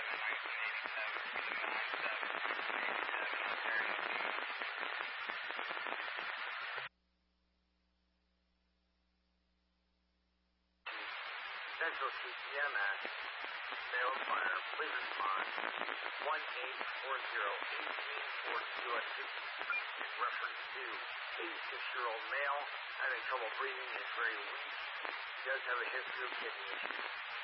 Central CPMS, male fire, please respond. 1-840-1842 in reference to 86-year-old male having trouble breathing, is very weak, does have a history of kidney issues.